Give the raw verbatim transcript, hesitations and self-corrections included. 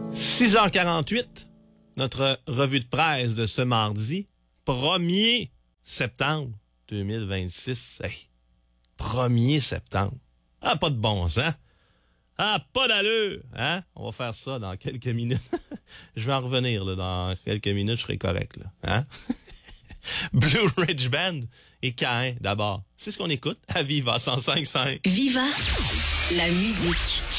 six heures quarante-huit, notre revue de presse de ce mardi, premier septembre deux mille vingt-six. Hey, premier septembre. Ah, pas de bon sens. Ah, pas d'allure. Hein? On va faire ça dans quelques minutes. Je vais en revenir là, dans quelques minutes, je serai correct. Là. Hein? Blue Ridge Band et Caïn, d'abord. C'est ce qu'on écoute à Viva cent cinq virgule cinq. Viva, la musique.